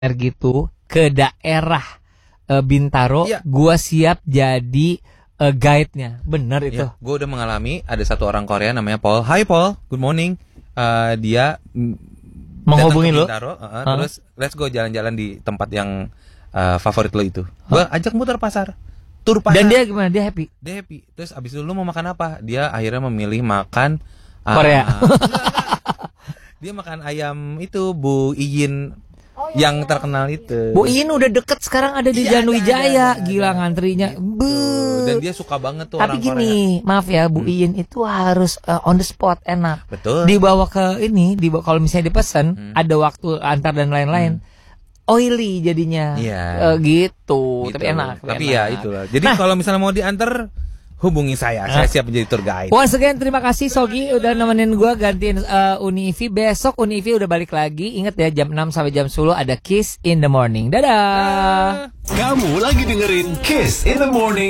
gitu ke daerah Bintaro, gua siap jadi guide-nya. Bener itu. Ya, gue udah mengalami. Ada satu orang Korea namanya Paul. Hi Paul, good morning. Dia menghubungi lo. Terus let's go jalan-jalan di tempat yang favorit lo itu. Gue ajak muter pasar. Tur pasar. Dan dia gimana? Dia happy? Dia happy. Terus abis itu lo mau makan apa? Dia akhirnya memilih makan Korea. Dia makan ayam itu Bu Iyin. Yang terkenal itu. Bu Iin udah deket sekarang ada di Januwijaya. Gila ngantrinya. Dan dia suka banget tuh tapi orang gini, Korea. maaf ya, Bu Iin itu harus on the spot, enak. Betul. Dibawa ke ini, kalau misalnya dipesan, ada waktu antar dan lain-lain. Oily jadinya. Gitu. Tapi enak. Tapi ya itulah. Jadi kalau misalnya mau diantar, hubungi saya siap menjadi tour guide. Once again terima kasih Sogi udah nemenin gue gantiin Uni Ivi. Besok Uni Ivi udah balik lagi. Ingat ya jam 6 sampai jam 10 ada Kiss in the Morning. Dadah. Kamu lagi dengerin Kiss in the Morning.